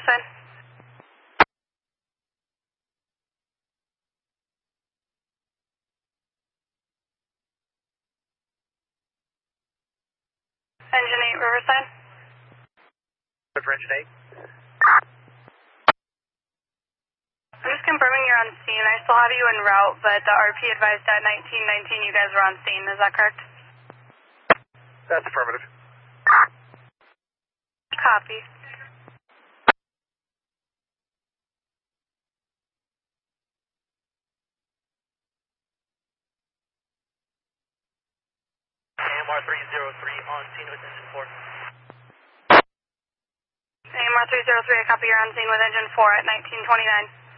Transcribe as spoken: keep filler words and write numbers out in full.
Riverside. Engine eight, Riverside. For engine eight. I'm just confirming you're on scene. I still have you en route, but the R P advised at nineteen nineteen you guys were on scene. Is that correct? That's affirmative. Copy. A M R three zero three on scene with engine four. A M R three zero three, I copy you're on scene with engine four at nineteen twenty-nine.